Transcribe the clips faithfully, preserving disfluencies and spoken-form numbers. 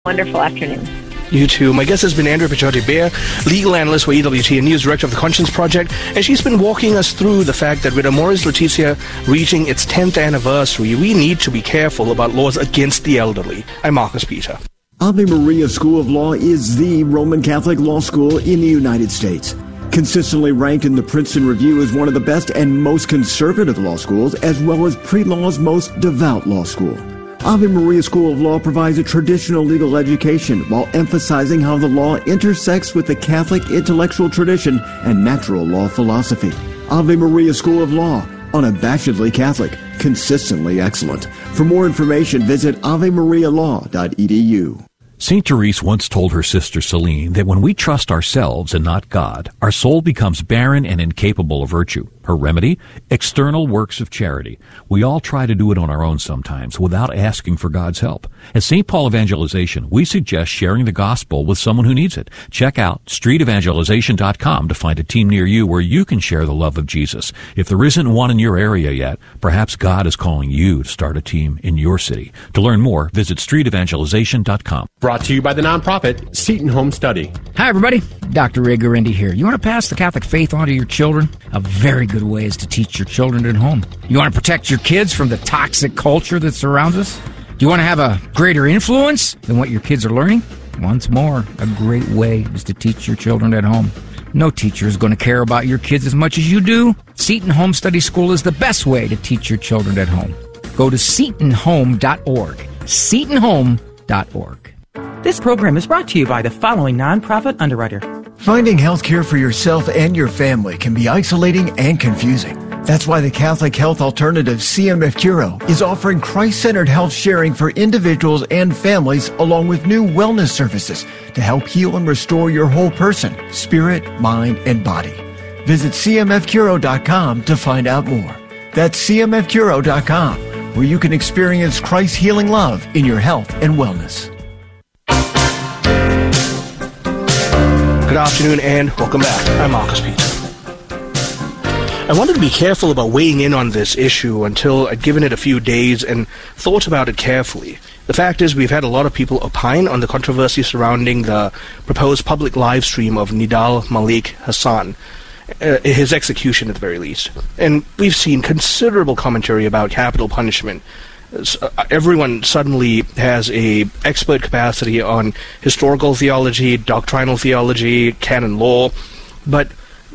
Wonderful afternoon. You too. My guest has been Andrea Picciotti-Bear, legal analyst for E W T and news director of the Conscience Project, and she's been walking us through the fact that with Amoris Laetitia reaching its tenth anniversary, we need to be careful about laws against the elderly. I'm Marcus Peter. Ave Maria School of Law is the Roman Catholic law school in the United States. Consistently ranked in the Princeton Review as one of the best and most conservative law schools, as well as pre-law's most devout law school. Ave Maria School of Law provides a traditional legal education while emphasizing how the law intersects with the Catholic intellectual tradition and natural law philosophy. Ave Maria School of Law, unabashedly Catholic, consistently excellent. For more information, visit ave maria law dot e d u. Saint Therese once told her sister Celine that when we trust ourselves and not God, our soul becomes barren and incapable of virtue. Her remedy? External works of charity. We all try to do it on our own sometimes without asking for God's help. At Saint Paul Evangelization, we suggest sharing the gospel with someone who needs it. Check out street evangelization dot com to find a team near you where you can share the love of Jesus. If there isn't one in your area yet, perhaps God is calling you to start a team in your city. To learn more, visit street evangelization dot com. Brought to you by the nonprofit Seton Home Study. Hi, everybody. Doctor Ray Guarendi here. You want to pass the Catholic faith on to your children? A very good way is to teach your children at home. You want to protect your kids from the toxic culture that surrounds us? Do you want to have a greater influence than what your kids are learning? Once more, a great way is to teach your children at home. No teacher is going to care about your kids as much as you do. Seton Home Study School is the best way to teach your children at home. Go to seton home dot org. seton home dot org. This program is brought to you by the following nonprofit underwriter. Finding health care for yourself and your family can be isolating and confusing. That's why the Catholic Health Alternative C M F Curo is offering Christ-centered health sharing for individuals and families, along with new wellness services to help heal and restore your whole person, spirit, mind, and body. Visit c m f curo dot com to find out more. That's c m f curo dot com, where you can experience Christ's healing love in your health and wellness. Good afternoon and welcome back. I'm Marcus Peter. I wanted to be careful about weighing in on this issue until I'd given it a few days and thought about it carefully. The fact is, we've had a lot of people opine on the controversy surrounding the proposed public live stream of Nidal Malik Hasan, uh, his execution at the very least. And we've seen considerable commentary about capital punishment. Uh, everyone suddenly has a expert capacity on historical theology, doctrinal theology, canon law, but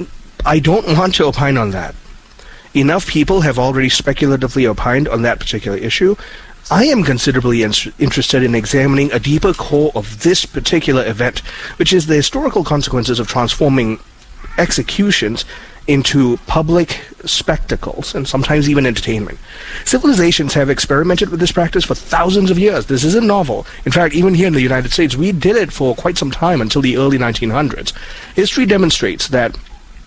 I don't want to opine on that. Enough people have already speculatively opined on that particular issue. I am considerably in- interested in examining a deeper core of this particular event, which is the historical consequences of transforming executions into public spectacles and sometimes even entertainment. Civilizations have experimented with this practice for thousands of years. This isn't novel. In fact, even here in the United States, we did it for quite some time until the early nineteen hundreds. History demonstrates that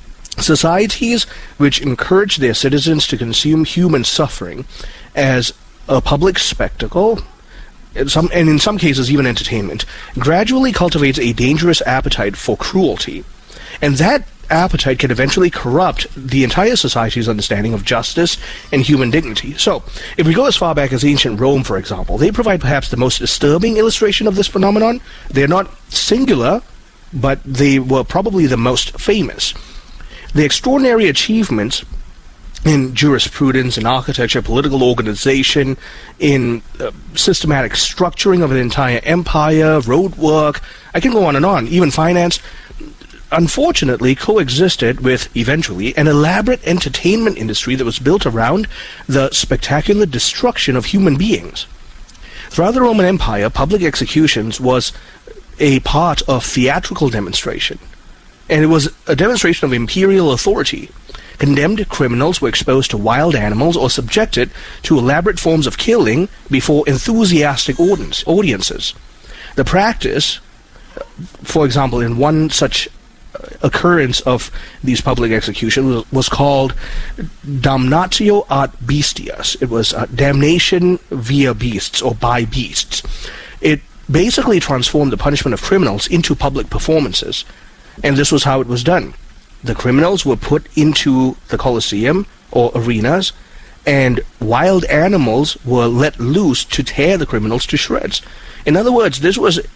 societies which encourage their citizens to consume human suffering as a public spectacle, and, some, and in some cases even entertainment, gradually cultivates a dangerous appetite for cruelty. And that appetite can eventually corrupt the entire society's understanding of justice and human dignity. So, if we go as far back as ancient Rome, for example, they provide perhaps the most disturbing illustration of this phenomenon. They're not singular, but they were probably the most famous. The extraordinary achievements in jurisprudence, in architecture, political organization, in uh, systematic structuring of an entire empire, road work, I can go on and on, even finance, unfortunately coexisted with, eventually, an elaborate entertainment industry that was built around the spectacular destruction of human beings. Throughout the Roman Empire, public executions was a part of theatrical demonstration, and it was a demonstration of imperial authority. Condemned criminals were exposed to wild animals or subjected to elaborate forms of killing before enthusiastic audience, audiences. The practice, for example, in one such occurrence of these public executions was, was called damnatio ad bestias. It was uh, damnation via beasts or by beasts. It basically transformed the punishment of criminals into public performances, and this was how it was done. The criminals were put into the Colosseum or arenas, and wild animals were let loose to tear the criminals to shreds. In other words, this was